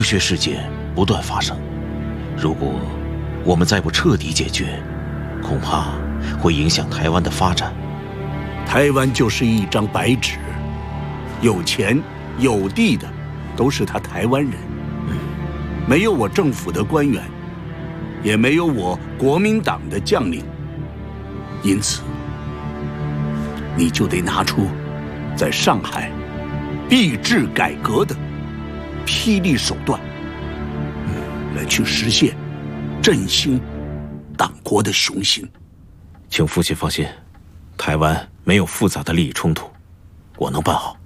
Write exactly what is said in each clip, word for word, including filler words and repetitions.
学事件不断发生，如果我们再不彻底解决，恐怕会影响台湾的发展。 台湾就是一张白纸，有钱有地的都是他台湾人，没有我政府的官员，也没有我国民党的将领，因此，你就得拿出在上海币制改革的霹雳手段，来去实现振兴党国的雄心。 请父亲放心，台湾没有复杂的利益冲突，我能办好。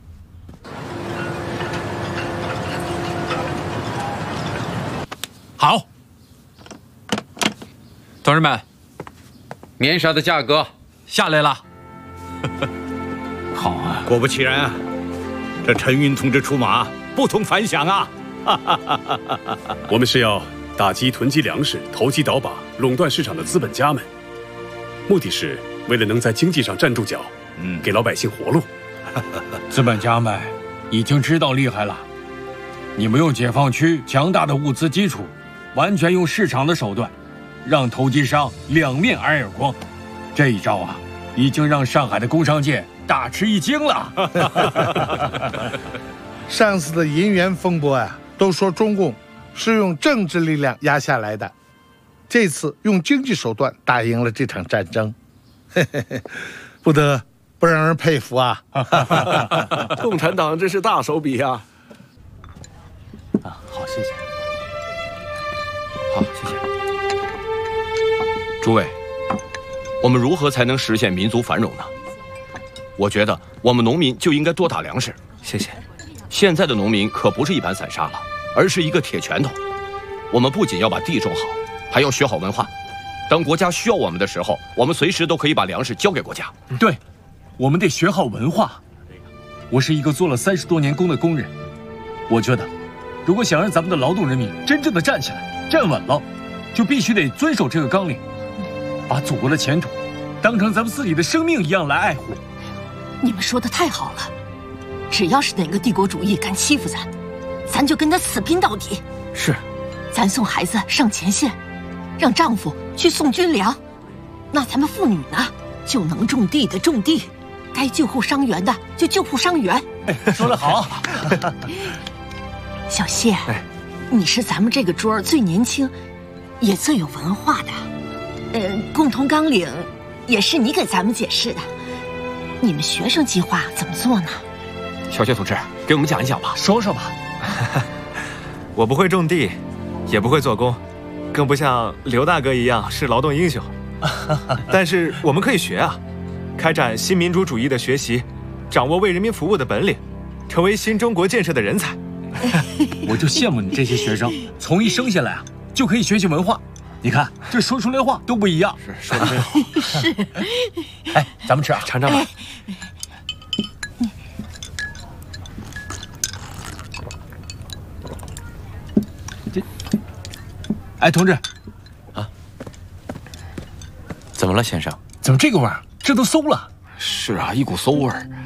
好，同志们，棉纱的价格下来了。 好啊！果不其然啊，这陈云同志出马，不同凡响啊！ 我们是要打击囤积粮食、投机倒把、垄断市场的资本家们，目的是为了能在经济上站住脚，嗯，给老百姓活路。 资本家们已经知道厉害了，你们用解放区强大的物资基础，完全用市场的手段，让投机商两面挨耳光。这一招啊，已经让上海的工商界大吃一惊了。 上次的银元风波啊，都说中共是用政治力量压下来的，这次用经济手段打赢了这场战争，嘿嘿嘿，不得不让人佩服啊！ 共产党真是大手笔啊！ 啊，好，谢谢。好，谢谢。诸位，我们如何才能实现民族繁荣呢？我觉得我们农民就应该多打粮食。谢谢。现在的农民可不是一盘散沙了，而是一个铁拳头。我们不仅要把地种好，还要学好文化。当国家需要我们的时候，我们随时都可以把粮食交给国家。 对，我们得学好文化。我是一个做了三十多年工的工人，我觉得，如果想让咱们的劳动人民真正的站起来、站稳了，就必须得遵守这个纲领，把祖国的前途当成咱们自己的生命一样来爱护。 你们说的太好了，只要是哪个帝国主义敢欺负咱，咱就跟他死拼到底。 是， 咱送孩子上前线，让丈夫去送军粮，那咱们妇女呢，就能种地的种地，该救护伤员的就救护伤员。 哎，说得好。 小谢，哎，你是咱们这个桌最年轻，也最有文化的。呃，共同纲领也是你给咱们解释的。你们学生计划怎么做呢？ 小谢同志，给我们讲一讲吧。 说说吧。 我不会种地，也不会做工，更不像刘大哥一样是劳动英雄。但是我们可以学啊，开展新民主主义的学习，掌握为人民服务的本领，成为新中国建设的人才。 我就羡慕你这些学生，从一生下来啊就可以学习文化。你看，这说出来话都不一样。 是说的真好。 是。 哎，咱们吃啊， 尝尝吧。 这，哎，同志， 啊，怎么了，先生？ 怎么这个味儿？这都馊了。 是啊，一股馊味儿。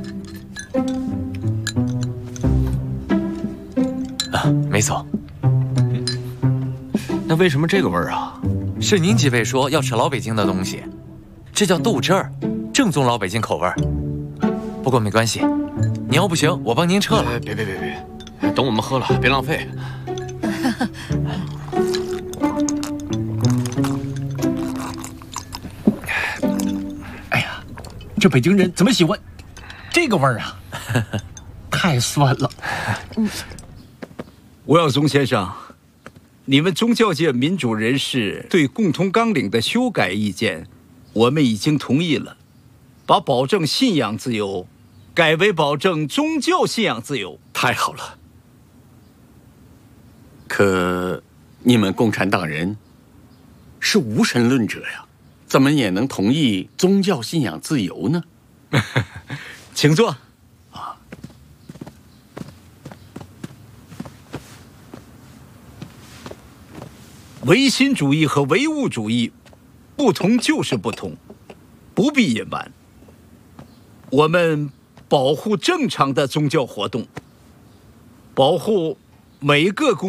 啊，没馊。那为什么这个味儿啊？ 是您几位说要吃老北京的东西，这叫豆汁儿，正宗老北京口味儿。不过没关系，你要不行，我帮您撤了。 别别别别，等我们喝了，别浪费。 哎呀，这北京人怎么喜欢这个味儿啊？太酸了。 吴耀宗先生，你们宗教界民主人士对共同纲领的修改意见，我们已经同意了，把保证信仰自由改为保证宗教信仰自由。 太好了。可你们共产党人是无神论者呀，怎么也能同意宗教信仰自由呢？ 请坐。唯心主义和唯物主义不同就是不同，不必隐瞒。我们保护正常的宗教活动，保护每个公